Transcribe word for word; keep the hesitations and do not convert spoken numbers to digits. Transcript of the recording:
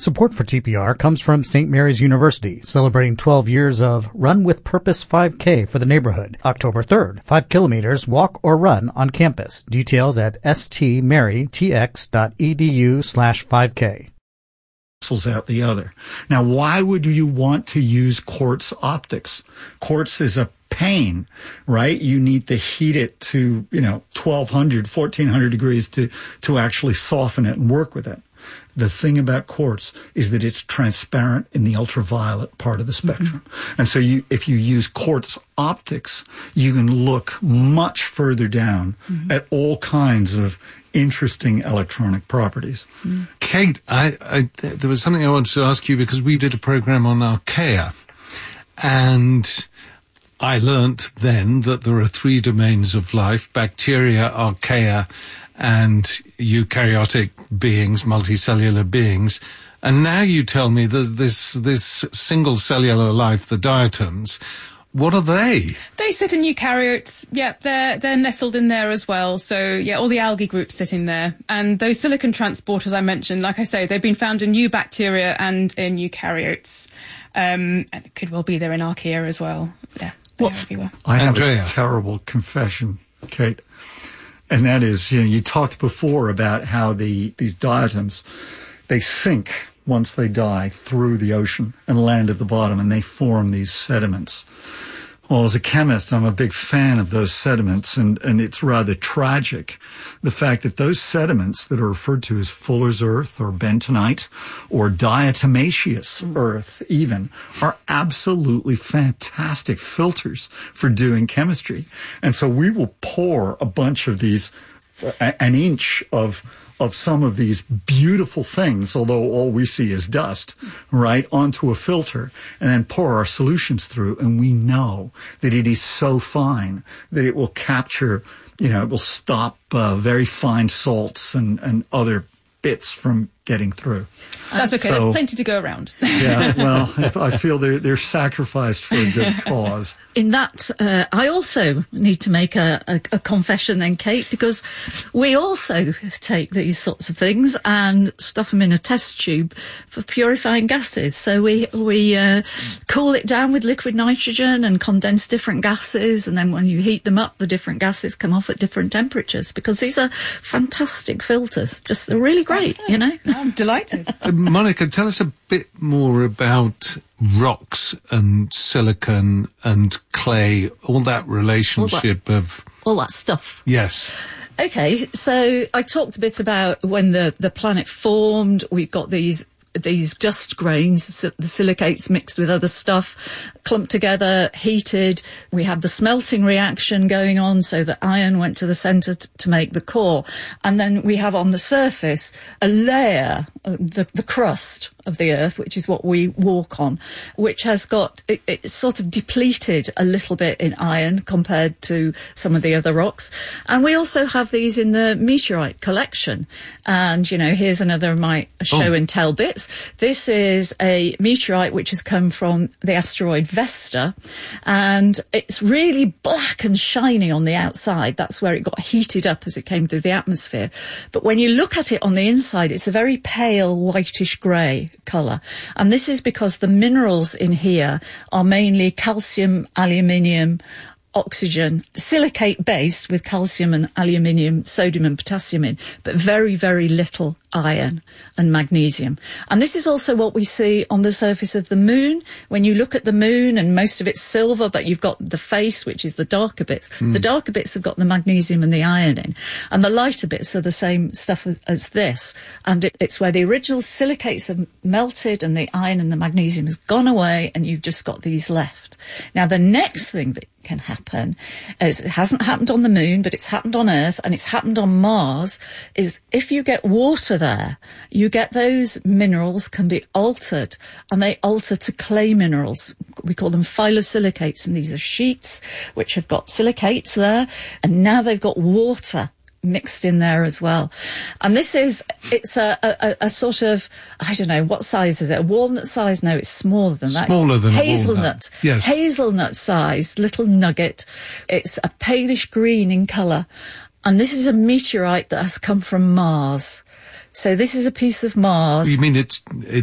Support for T P R comes from Saint Mary's University, celebrating twelve years of Run with Purpose five K for the neighborhood. October third, five kilometers, walk or run on campus. Details at stmarytx.edu slash 5k. Out the other. Now, why would you want to use quartz optics? Quartz is a pain, right? You need to heat it to, you know, twelve hundred, fourteen hundred degrees to, to actually soften it and work with it. The thing about quartz is that it's transparent in the ultraviolet part of the spectrum. Mm-hmm. And so you, if you use quartz optics, you can look much further down mm-hmm. at all kinds of interesting electronic properties. Mm. Kate, I, I, there was something I wanted to ask you because we did a program on archaea, and I learnt then that there are three domains of life: bacteria, archaea, and eukaryotic beings, multicellular beings. And now you tell me there's this, this single cellular life, the diatoms. What are they? They sit in eukaryotes. Yeah, they're they're nestled in there as well. So yeah, all the algae groups sit in there. And those silicon transporters I mentioned, like I say, they've been found in eubacteria and in eukaryotes. Um, and it could well be there in archaea as well. Yeah, they're everywhere. I have Andrea. a terrible confession, Kate. And that is, you know, you talked before about how the these diatoms, they sink once they die through the ocean and land at the bottom, and they form these sediments. Well, as a chemist, I'm a big fan of those sediments, and, and it's rather tragic, the fact that those sediments that are referred to as Fuller's Earth or bentonite or diatomaceous earth even are absolutely fantastic filters for doing chemistry. And so we will pour a bunch of these, a, an inch of of some of these beautiful things, although all we see is dust, right, onto a filter, and then pour our solutions through, and we know that it is so fine that it will capture, you know, it will stop uh, very fine salts and, and other bits from getting through. That's okay. So, there's plenty to go around. Yeah, well, I feel they're, they're sacrificed for a good cause. In that, uh, I also need to make a, a, a confession then, Kate, because we also take these sorts of things and stuff them in a test tube for purifying gases. So we we uh, cool it down with liquid nitrogen and condense different gases, and then when you heat them up, the different gases come off at different temperatures, because these are fantastic filters. Just they're really great, you know. I'm delighted. Uh, Monica, tell us a bit more about rocks and silicon and clay, all that relationship all that, of... all that stuff. Yes. Okay, so I talked a bit about when the, the planet formed. We've got these these dust grains, the silicates mixed with other stuff, clumped together, heated. We had the smelting reaction going on, so the iron went to the centre t- to make the core. And then we have on the surface a layer, uh, the, the crust of the Earth, which is what we walk on, which has got, it, it's sort of depleted a little bit in iron compared to some of the other rocks. And we also have these in the meteorite collection. And, you know, here's another of my show oh. and tell bits. This is a meteorite which has come from the asteroid Vesta, and it's really black and shiny on the outside. That's where it got heated up as it came through the atmosphere. But when you look at it on the inside, it's a very pale whitish grey colour. And this is because the minerals in here are mainly calcium, aluminium, oxygen, silicate based with calcium and aluminium, sodium and potassium in, but very, very little iron and magnesium. And this is also what we see on the surface of the moon. When you look at the moon, and most of it's silver, but you've got the face, which is the darker bits. Mm. The darker bits have got the magnesium and the iron in, and the lighter bits are the same stuff as, as this. And it, it's where the original silicates have melted and the iron and the magnesium has gone away, and you've just got these left. Now, the next thing that can happen is, it hasn't happened on the moon, but it's happened on Earth and it's happened on Mars, is if you get water there, you get those minerals can be altered, and they alter to clay minerals. We call them phyllosilicates, and these are sheets which have got silicates there, and now they've got water mixed in there as well. And this is, it's a, a, a sort of, I don't know, what size is it? A walnut size? No, it's smaller than that. Smaller than hazelnut. a walnut. Yes. Hazelnut size, little nugget. It's a palish green in colour. And this is a meteorite that has come from Mars. So this is a piece of Mars. You mean it's, it